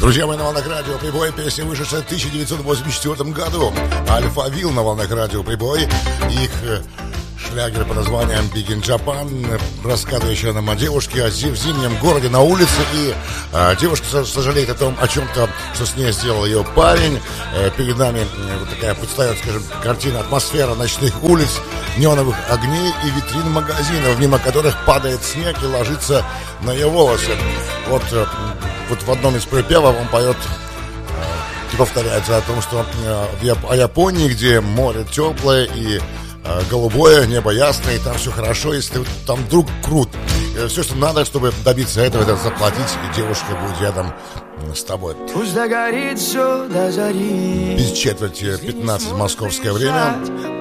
Друзья мои, на волнах радио Прибой, песня, вышедшая в 1984 году. Альфа-Вилл на волнах радио Прибой. Их шлягер под названием Big in Japan, рассказывающая нам о девушке, в зимнем городе на улице. И девушка сожалеет о том, о чем-то, что с ней сделал ее парень. Перед нами вот такая предстоит, скажем, картина, атмосфера ночных улиц, неоновых огней и витрин магазинов, мимо которых падает снег и ложится на ее волосы. Вот в одном из припевов он поет и повторяется о том, что о Японии, где море теплое и голубое, небо ясное, и там все хорошо, если там вдруг крут. Все, что надо, чтобы добиться этого, это заплатить, и девушка будет рядом с тобой. Пусть догорит все до зари. Без четверти 15 московское время.